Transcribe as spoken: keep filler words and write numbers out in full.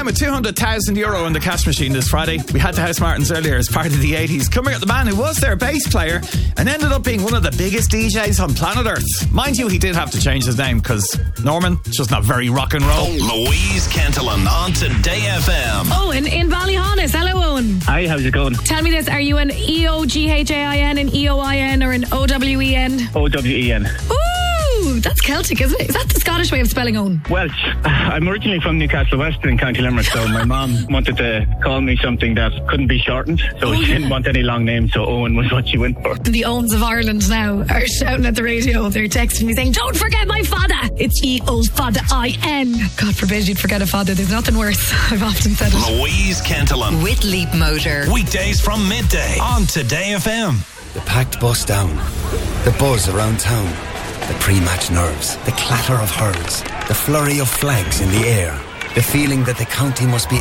with two hundred thousand euro in the cash machine this Friday. We had the House Martins earlier as part of the eighties. Coming up, the man who was their bass player and ended up being one of the biggest D Js on planet Earth. Mind you, he did have to change his name because Norman, it's just not very rock and roll. Louise Cantillon on Today F M. Owen in Ballyhonus. Hello, Owen. Hi, how's it going? Tell me this, are you an E O G H A I N, an E O I N or an O W E N? O W E N. Ooh, that's Celtic, isn't it? Is that the Scottish way of spelling Owen? Welsh. I'm originally from Newcastle West in County Limerick, so my mom wanted to call me something that couldn't be shortened, so Oh, she yeah. didn't want any long name, so Owen was what she went for. The Owens of Ireland now are shouting at the radio. They're texting me saying, don't forget my father. It's E O Father I N. God forbid you'd forget a father. There's nothing worse. I've often said it. Louise Cantillon. With Leap Motor. Weekdays from midday on Today F M. The packed bus down, the buzz around town, the pre-match nerves, the clatter of hurls, the flurry of flags in the air, the feeling that the county must be